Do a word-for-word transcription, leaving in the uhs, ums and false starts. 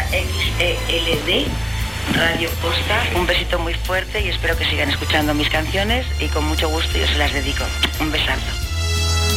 X E L D, Radio Costa. Un besito muy fuerte y espero que sigan escuchando mis canciones y con mucho gusto yo se las dedico. Un besazo.